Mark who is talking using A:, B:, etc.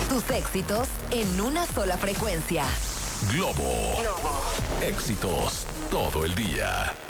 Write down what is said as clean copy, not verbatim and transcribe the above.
A: Tus éxitos en una sola frecuencia.
B: Globo. Éxitos todo el día.